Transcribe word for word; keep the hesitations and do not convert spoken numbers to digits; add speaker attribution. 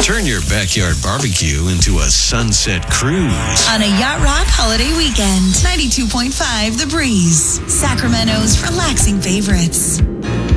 Speaker 1: Turn your backyard barbecue into a sunset cruise
Speaker 2: on a Yacht Rock holiday weekend. ninety-two point five The Breeze, Sacramento's relaxing favorites.